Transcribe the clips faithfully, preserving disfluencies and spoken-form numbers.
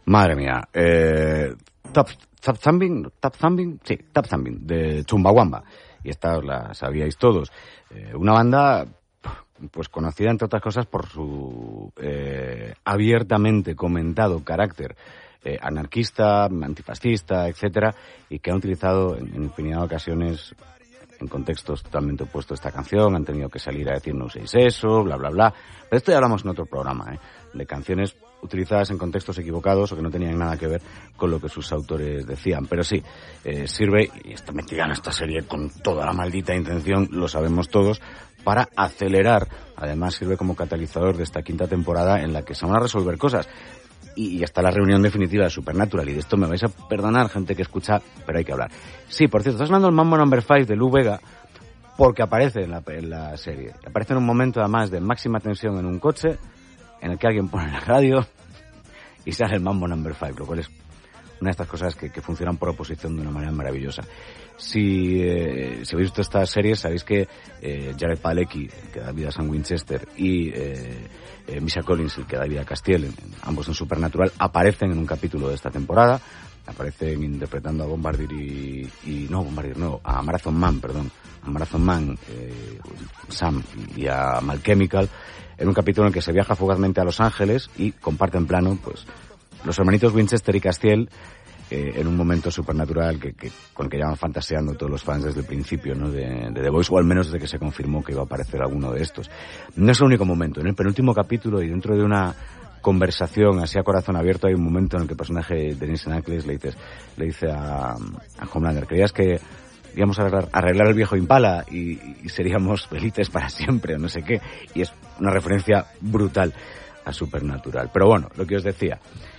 Madre mía. Eh, Tap, tap Thumbing, Tap Thumbing, sí, Tap Thumbing, de Chumbawamba. Y esta os la sabíais todos. Eh, una banda, pues conocida entre otras cosas por su eh, abiertamente comentado carácter eh, anarquista, antifascista, etcétera, y que han utilizado en, en infinidad de ocasiones en contextos totalmente opuestos a esta canción, han tenido que salir a decir no uséis eso, bla, bla, bla. Pero esto ya hablamos en otro programa, ¿eh? De canciones utilizadas en contextos equivocados o que no tenían nada que ver con lo que sus autores decían. Pero sí, eh, sirve, y está metida en esta serie con toda la maldita intención, lo sabemos todos, para acelerar. Además sirve como catalizador de esta quinta temporada en la que se van a resolver cosas. Y, y hasta la reunión definitiva de Supernatural. Y de esto me vais a perdonar, gente que escucha, pero hay que hablar. Sí, por cierto, estás hablando del Mambo Number five de Lou Bega, porque aparece en la, en la serie. Aparece en un momento, además, de máxima tensión en un coche, en el que alguien pone la radio y sale el Mambo Number five, lo cual es una de estas cosas que, que funcionan por oposición de una manera maravillosa. Si, eh, si habéis visto estas series, sabéis que eh, Jared Padalecki, que da vida a Sam Winchester, y eh, eh, Misha Collins, el que da vida a Castiel, en, ambos en Supernatural, aparecen en un capítulo de esta temporada. Aparecen interpretando a Bombardier y, y no, Bombardier no, a Marathon Man, perdón, a Marathon Man, eh, Sam y a Mal Chemical, en un capítulo en el que se viaja fugazmente a Los Ángeles y comparten plano, pues, los hermanitos Winchester y Castiel, eh, en un momento supernatural que, que, con el que llevan fantaseando todos los fans desde el principio, ¿no?, de, de The Voice, o al menos desde que se confirmó que iba a aparecer alguno de estos. No es el único momento. En el penúltimo capítulo y dentro de una conversación así a corazón abierto hay un momento en el que el personaje de Dennis Ackles le dice, le dice a, a Homelander, ¿creías que íbamos a arreglar, arreglar el viejo Impala y, y seríamos felices para siempre o no sé qué? Y es una referencia brutal a Supernatural. Pero bueno, lo que os decía,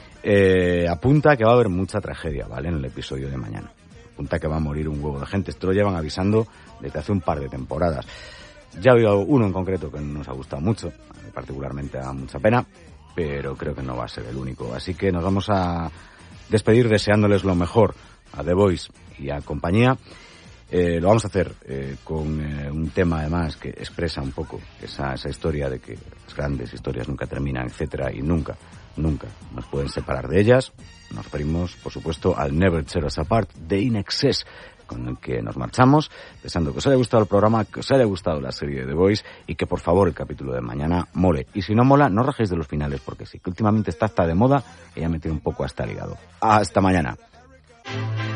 eh, apunta que va a haber mucha tragedia, ¿vale?, en el episodio de mañana. Apunta que va a morir un huevo de gente. Esto lo llevan avisando desde hace un par de temporadas. Ya ha habido uno en concreto que nos ha gustado mucho, a mí particularmente da mucha pena, pero creo que no va a ser el único. Así que nos vamos a despedir deseándoles lo mejor a The Voice y a compañía. Eh, lo vamos a hacer eh, con eh, un tema además que expresa un poco esa, esa historia de que las grandes historias nunca terminan, etcétera, y nunca, nunca nos pueden separar de ellas. Nos referimos, por supuesto, al Never Tear Us Apart de In Excess, con el que nos marchamos, deseando que os haya gustado el programa, que os haya gustado la serie de The Voice y que por favor el capítulo de mañana mole. Y si no mola, no rajéis de los finales, porque sí, que últimamente está hasta de moda y ya me tiene un poco hasta ligado. Hasta mañana.